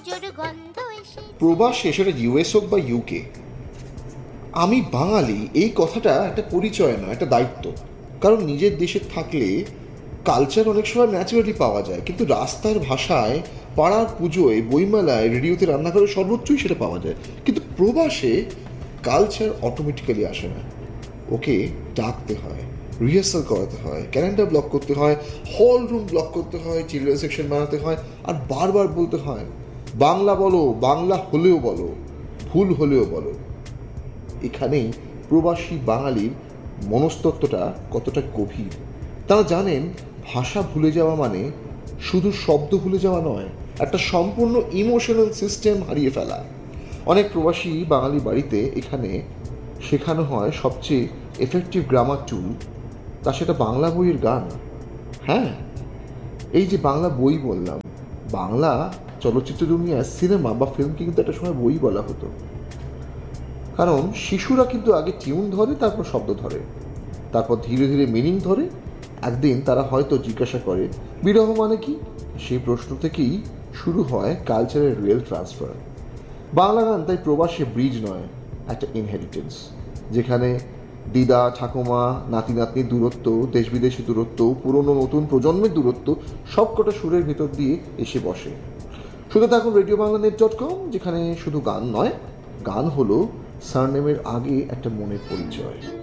প্রবাসে, সেটা ইউএস হোক বা ইউকে, আমি বাঙালি এই কথাটা একটা পরিচয় না, একটা দায়িত্ব। কারণ নিজের দেশে থাকলে কালচার অনেক সময় ন্যাচারালি পাওয়া যায়, কিন্তু রাস্তার ভাষায়, পাড়ার পুজোয়, বইমেলায়, রেডিওতে, রান্নাঘরে সর্বোচ্চই সেটা পাওয়া যায়। কিন্তু প্রবাসে কালচার অটোমেটিক্যালি আসে না, ওকে ডাকতে হয়, রিহার্সাল করাতে হয়, ক্যালেন্ডার ব্লক করতে হয়, হল রুম ব্লক করতে হয়, চিলড্রেন সেকশন বানাতে হয়, আর বারবার বলতে হয় বাংলা বলো, বাংলা হলেও বলো, ভুল হলেও বলো। এখানেই প্রবাসী বাঙালির মনস্তত্ত্বটা কতটা গভীর। তারা জানেন ভাষা ভুলে যাওয়া মানে শুধু শব্দ ভুলে যাওয়া নয়, একটা সম্পূর্ণ ইমোশনাল সিস্টেম হারিয়ে ফেলা। অনেক প্রবাসী বাঙালি বাড়িতে এখানে শেখানো হয় সবচেয়ে এফেক্টিভ গ্রামার টুল, তা সেটা বাংলা বইয়ের গান। হ্যাঁ, এই যে বাংলা বই বললাম, বাংলা চলচ্চিত্র দুনিয়ায় সিনেমা বা ফিল্মকে কিন্তু একটা সময় বই বলা হতো। কারণ শিশুরা কিন্তু আগে টিউন ধরে, তারপর শব্দ ধরে, তারপর ধীরে ধীরে মিনিং ধরে। একদিন তারা হয়তো জিজ্ঞাসা করে বিরহ মানে কি। সেই প্রশ্ন থেকেই শুরু হয় কালচারের রিয়েল ট্রান্সফার। বাংলা গান তাই প্রবাসে ব্রিজ নয়, একটা ইনহেরিটেন্স, যেখানে দিদা ঠাকুমা নাতি নাতনির দূরত্ব, দেশ বিদেশি দূরত্ব, পুরনো নতুন প্রজন্মের দূরত্ব সবকটা সুরের ভিতর দিয়ে এসে বসে। শুধু থাকুন RadioBanglaNet.com, যেখানে শুধু গান নয়, গান হলো সারনেমের আগে একটা মনের পরিচয়।